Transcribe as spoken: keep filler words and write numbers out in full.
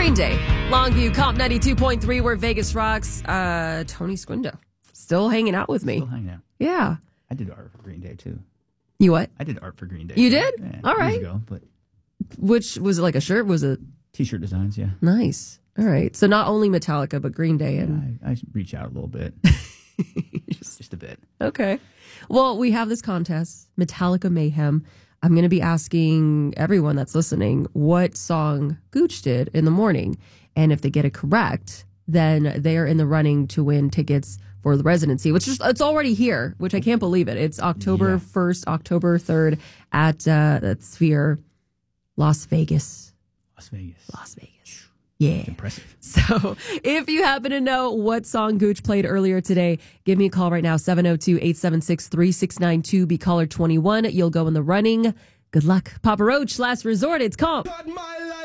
Green Day, Longview, Comp ninety-two point three, where Vegas rocks. Uh, Tony Squindo, still hanging out with me. Still hanging out. Yeah. I did art for Green Day, too. You what? I did art for Green Day. You did? Yeah, All right. Years ago, but Which, was it like a shirt? Was it? T-shirt designs, yeah. Nice. All right. So not only Metallica, but Green Day. and I, I reach out a little bit. just, just a bit. Okay. Well, we have this contest, Metallica Mayhem. I'm going to be asking everyone that's listening what song Gooch did in the morning. And if they get it correct, then they are in the running to win tickets for the residency, which is it's already here, which I can't believe it. It's October Yeah. first, October third at uh, at Sphere, Las Vegas. Las Vegas. Las Vegas. Yeah. Impressive. So if you happen to know what song Gooch played earlier today, give me a call right now, seven oh two, eight seven six, three six nine two. Be caller twenty-one. You'll go in the running. Good luck. Papa Roach, Last Resort. It's Comp.